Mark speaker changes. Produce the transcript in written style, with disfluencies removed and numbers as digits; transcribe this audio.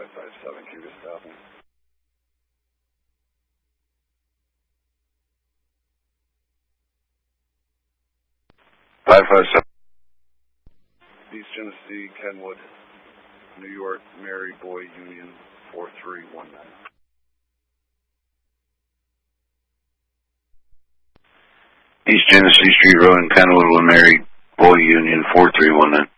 Speaker 1: 557, keep it stopping. 557. East Genesee, Kenwood, New York, Mary Boy Union, 4319.
Speaker 2: East Genesee Street Road in Kenwood with Mary Boy Union, 4319.